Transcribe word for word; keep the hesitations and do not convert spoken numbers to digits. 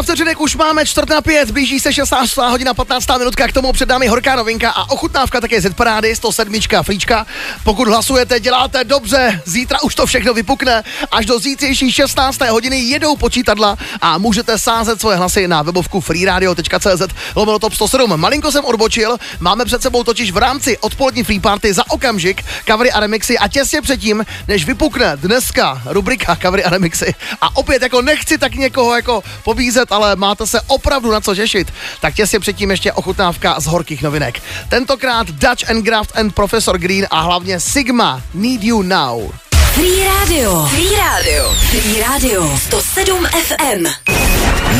patnáct vteřinek už máme, čtvrt na pět, blíží se šestnáctá hodina, patnáctá minutka, k tomu před námi horká novinka a ochutnávka také z parády, sto sedm flíčka. Pokud hlasujete, děláte dobře, zítra už to všechno vypukne, až do zítřejší šestnácté hodiny jedou počítadla a můžete sázet svoje hlasy na webovku freeradio tečka cz lomeno top sto sedm. Malinko jsem odbočil, máme před sebou totiž v rámci odpolední free party za okamžik covery a remixy a těsně předtím, než vypukne dneska rubrika covery a remixy a opět jako nechci tak někoho jako pobízet, ale máte se opravdu na co těšit, tak těsně předtím ještě ochutnávka z horkých novinek. Tentokrát Dutch and Graft and Professor Green a hlavně Sigma Need You Now. Free Radio. Free Radio. Free Radio. sto sedm ef em.